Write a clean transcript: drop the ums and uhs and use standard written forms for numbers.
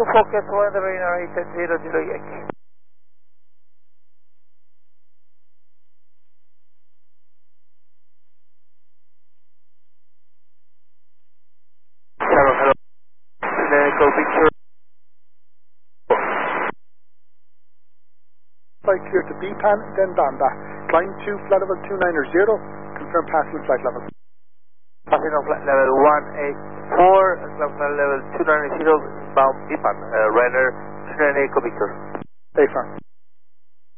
Focus 1, the radar 800 Yankee. Hello, hello. Go picture. Flight clear to BPAN, then Banda. Climb to flight level 290. Confirm passing flight level. Passing on flight level 184, flight level 290, bound BPAN. Runner 298, go picture. Affirm.